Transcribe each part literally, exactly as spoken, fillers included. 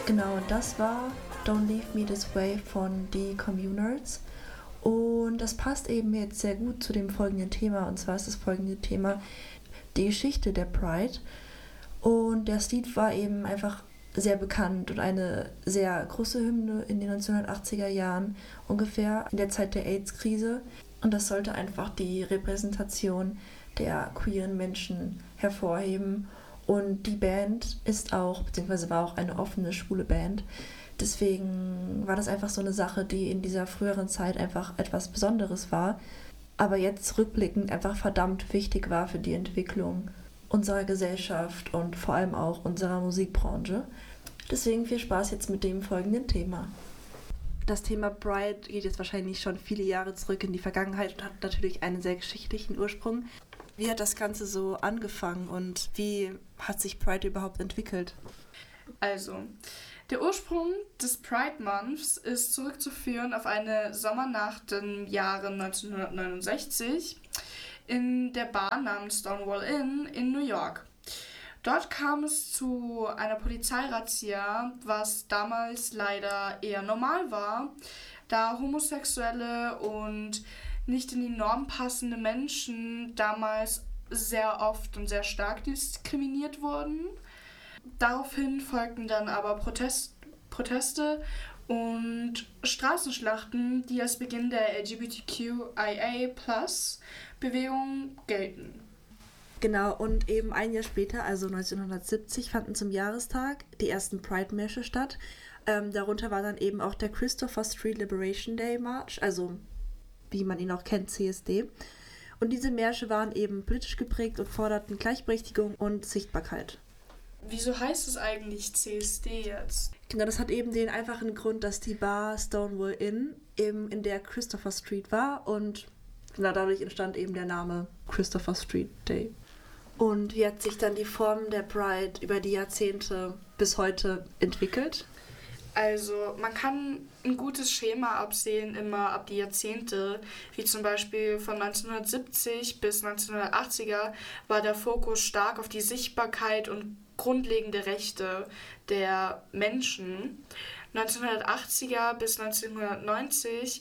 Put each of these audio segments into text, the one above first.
Genau, das war Don't Leave Me This Way von The Communards. Und das passt eben jetzt sehr gut zu dem folgenden Thema. Und zwar ist das folgende Thema die Geschichte der Pride. Und das Lied war eben einfach sehr bekannt und eine sehr große Hymne in den neunzehnhundertachtziger Jahren, ungefähr in der Zeit der AIDS-Krise. Und das sollte einfach die Repräsentation der queeren Menschen hervorheben. Und die Band ist auch, beziehungsweise war auch eine offene, schwule Band. Deswegen war das einfach so eine Sache, die in dieser früheren Zeit einfach etwas Besonderes war, aber jetzt rückblickend einfach verdammt wichtig war für die Entwicklung unserer Gesellschaft und vor allem auch unserer Musikbranche. Deswegen viel Spaß jetzt mit dem folgenden Thema. Das Thema Pride geht jetzt wahrscheinlich schon viele Jahre zurück in die Vergangenheit und hat natürlich einen sehr geschichtlichen Ursprung. Wie hat das Ganze so angefangen und wie hat sich Pride überhaupt entwickelt? Also, der Ursprung des Pride Months ist zurückzuführen auf eine Sommernacht im Jahre neunzehnhundertneunundsechzig in der Bar namens Stonewall Inn in New York. Dort kam es zu einer Polizeirazzia, was damals leider eher normal war, da homosexuelle und nicht in die Norm passende Menschen damals sehr oft und sehr stark diskriminiert wurden. Daraufhin folgten dann aber Protest, Proteste und Straßenschlachten, die als Beginn der L G B T Q I A Plus Bewegung gelten. Genau, und eben ein Jahr später, also neunzehnhundertsiebzig, fanden zum Jahrestag die ersten Pride-Märsche statt. Ähm, darunter war dann eben auch der Christopher Street Liberation Day March, also wie man ihn auch kennt, C S D. Und diese Märsche waren eben politisch geprägt und forderten Gleichberechtigung und Sichtbarkeit. Wieso heißt es eigentlich C S D jetzt? Genau, das hat eben den einfachen Grund, dass die Bar Stonewall Inn eben in der Christopher Street war und genau dadurch entstand eben der Name Christopher Street Day. Und wie hat sich dann die Form der Pride über die Jahrzehnte bis heute entwickelt? Also man kann ein gutes Schema absehen, immer ab die Jahrzehnte, wie zum Beispiel von neunzehnhundertsiebzig bis neunzehnhundertachtziger war der Fokus stark auf die Sichtbarkeit und grundlegende Rechte der Menschen. neunzehnhundertachtziger bis neunzehnhundertneunzig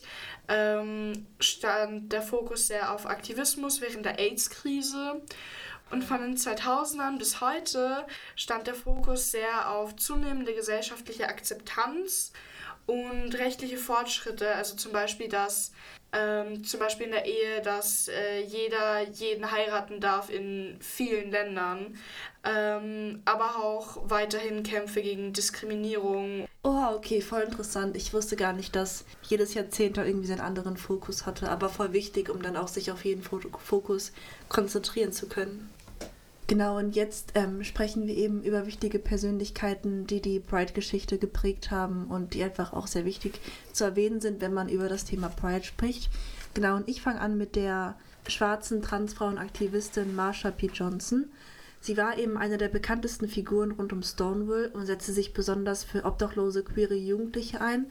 ähm, stand der Fokus sehr auf Aktivismus während der AIDS-Krise. Und von den zweitausendern bis heute stand der Fokus sehr auf zunehmende gesellschaftliche Akzeptanz und rechtliche Fortschritte, also zum Beispiel, dass ähm, zum Beispiel in der Ehe, dass äh, jeder jeden heiraten darf in vielen Ländern, ähm, aber auch weiterhin Kämpfe gegen Diskriminierung. Oh, okay, voll interessant. Ich wusste gar nicht, dass jedes Jahrzehnt da irgendwie seinen anderen Fokus hatte, aber voll wichtig, um dann auch sich auf jeden Fokus konzentrieren zu können. Genau, und jetzt ähm, sprechen wir eben über wichtige Persönlichkeiten, die die Pride-Geschichte geprägt haben und die einfach auch sehr wichtig zu erwähnen sind, wenn man über das Thema Pride spricht. Genau, und ich fange an mit der schwarzen Transfrauenaktivistin Marsha P. Johnson. Sie war eben eine der bekanntesten Figuren rund um Stonewall und setzte sich besonders für obdachlose, queere Jugendliche ein.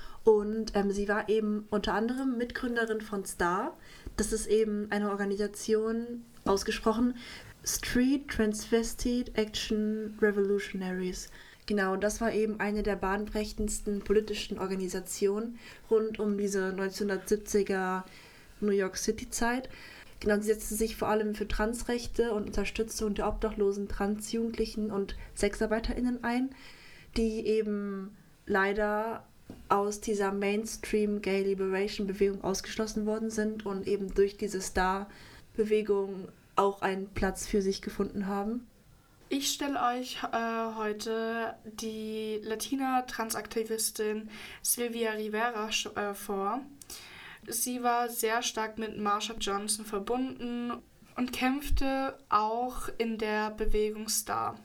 Und ähm, sie war eben unter anderem Mitgründerin von S T A R. Das ist eben eine Organisation, ausgesprochen Street Transvestite Action Revolutionaries. Genau, das war eben eine der bahnbrechendsten politischen Organisationen rund um diese neunzehnhundertsiebziger New York City-Zeit. Genau, sie setzte sich vor allem für Transrechte und Unterstützung der obdachlosen Transjugendlichen und SexarbeiterInnen ein, die eben leider aus dieser Mainstream-Gay-Liberation-Bewegung ausgeschlossen worden sind und eben durch diese S T A R-Bewegung auch einen Platz für sich gefunden haben. Ich stelle euch äh, heute die Latina-Transaktivistin Sylvia Rivera äh, vor. Sie war sehr stark mit Marsha Johnson verbunden und kämpfte auch in der Bewegung S T A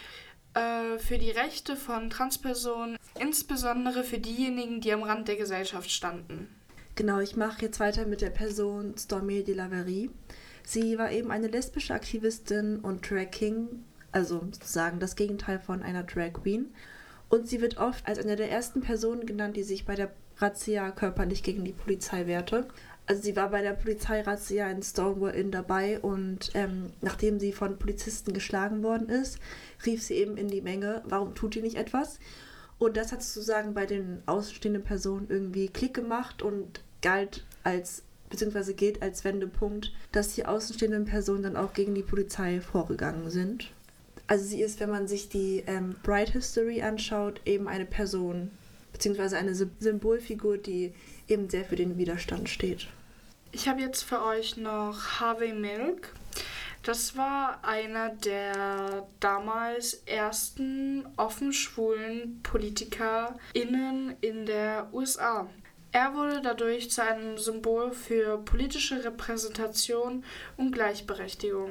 R äh, für die Rechte von Transpersonen, insbesondere für diejenigen, die am Rand der Gesellschaft standen. Genau, ich mache jetzt weiter mit der Person Stormé de la Verrie. Sie war eben eine lesbische Aktivistin und Drag King, also sozusagen das Gegenteil von einer Drag Queen. Und sie wird oft als eine der ersten Personen genannt, die sich bei der Razzia körperlich gegen die Polizei wehrte. Also sie war bei der Polizeirazzia in Stonewall Inn dabei und ähm, nachdem sie von Polizisten geschlagen worden ist, rief sie eben in die Menge, warum tut ihr nicht etwas? Und das hat sozusagen bei den außenstehenden Personen irgendwie Klick gemacht und galt als, beziehungsweise gilt als Wendepunkt, dass die außenstehenden Personen dann auch gegen die Polizei vorgegangen sind. Also sie ist, wenn man sich die ähm, Pride History anschaut, eben eine Person, beziehungsweise eine Symbolfigur, die eben sehr für den Widerstand steht. Ich habe jetzt für euch noch Harvey Milk. Das war einer der damals ersten offen schwulen PolitikerInnen in der U S A. Er wurde dadurch zu einem Symbol für politische Repräsentation und Gleichberechtigung.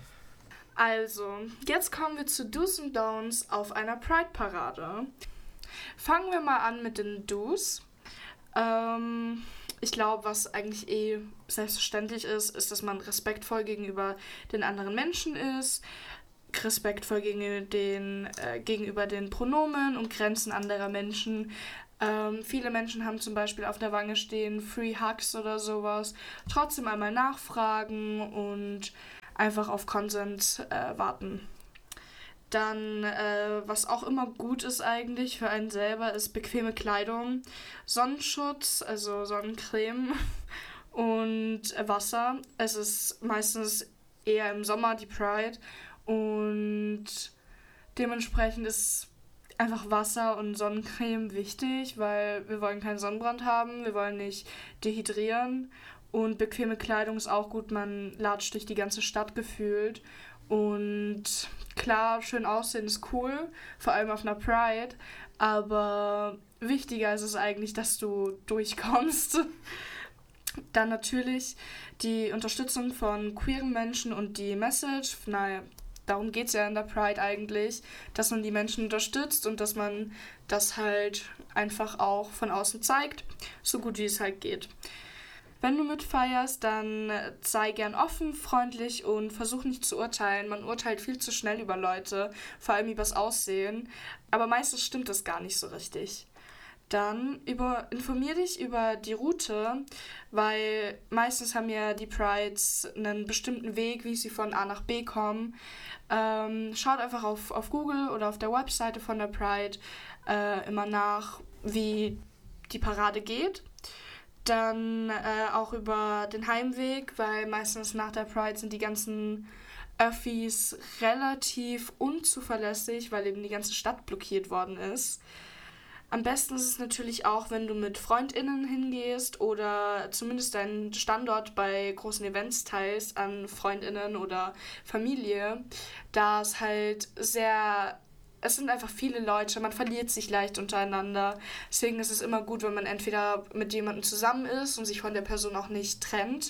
Also, jetzt kommen wir zu Do's und Don'ts auf einer Pride-Parade. Fangen wir mal an mit den Do's. Ähm, ich glaube, was eigentlich eh selbstverständlich ist, ist, dass man respektvoll gegenüber den anderen Menschen ist, respektvoll gegen den, äh, gegenüber den Pronomen und Grenzen anderer Menschen. Ähm, viele Menschen haben zum Beispiel auf der Wange stehen Free Hugs oder sowas. Trotzdem einmal nachfragen und einfach auf Konsens äh, warten. Dann, äh, was auch immer gut ist eigentlich für einen selber, ist bequeme Kleidung, Sonnenschutz, also Sonnencreme und Wasser. Es ist meistens eher im Sommer die Pride und dementsprechend ist einfach Wasser und Sonnencreme wichtig, weil wir wollen keinen Sonnenbrand haben, wir wollen nicht dehydrieren. Und bequeme Kleidung ist auch gut, man latscht durch die ganze Stadt gefühlt. Und klar, schön aussehen ist cool, vor allem auf einer Pride. Aber wichtiger ist es eigentlich, dass du durchkommst. Dann natürlich die Unterstützung von queeren Menschen und die Message. Naja, darum geht es ja in der Pride eigentlich, dass man die Menschen unterstützt und dass man das halt einfach auch von außen zeigt, so gut wie es halt geht. Wenn du mitfeierst, dann sei gern offen, freundlich und versuch nicht zu urteilen. Man urteilt viel zu schnell über Leute, vor allem übers Aussehen. Aber meistens stimmt das gar nicht so richtig. Dann über, informier dich über die Route, weil meistens haben ja die Prides einen bestimmten Weg, wie sie von A nach B kommen. Ähm, schaut einfach auf, auf Google oder auf der Webseite von der Pride äh, immer nach, wie die Parade geht. Dann äh, auch über den Heimweg, weil meistens nach der Pride sind die ganzen Öffis relativ unzuverlässig, weil eben die ganze Stadt blockiert worden ist. Am besten ist es natürlich auch, wenn du mit FreundInnen hingehst oder zumindest deinen Standort bei großen Events teilst an FreundInnen oder Familie, da es halt sehr... Es sind einfach viele Leute, man verliert sich leicht untereinander. Deswegen ist es immer gut, wenn man entweder mit jemandem zusammen ist und sich von der Person auch nicht trennt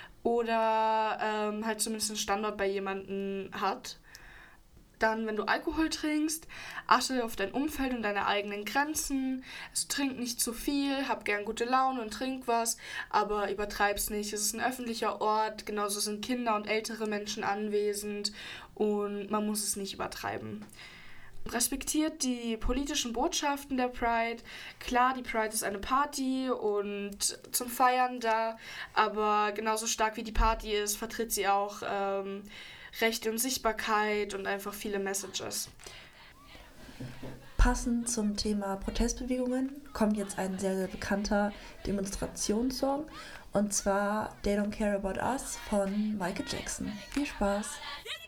oder ähm, halt zumindest einen Standort bei jemandem hat. Dann, wenn du Alkohol trinkst, achte auf dein Umfeld und deine eigenen Grenzen. Also trink nicht zu viel, hab gern gute Laune und trink was, aber übertreib's nicht. Es ist ein öffentlicher Ort, genauso sind Kinder und ältere Menschen anwesend und man muss es nicht übertreiben. Respektiert die politischen Botschaften der Pride. Klar, die Pride ist eine Party und zum Feiern da, aber genauso stark wie die Party ist, vertritt sie auch ähm, Rechte und Sichtbarkeit und einfach viele Messages. Passend zum Thema Protestbewegungen kommt jetzt ein sehr, sehr bekannter Demonstrationssong, und zwar They Don't Care About Us von Michael Jackson. Viel Spaß!